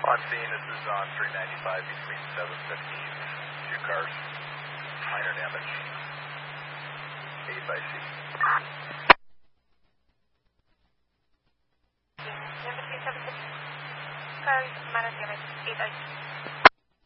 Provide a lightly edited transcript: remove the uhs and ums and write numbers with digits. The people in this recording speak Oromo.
On scene, this is on 395 between 715. Two cars, minor damage. A by C. Between 715 cars, minor damage, 8 by C.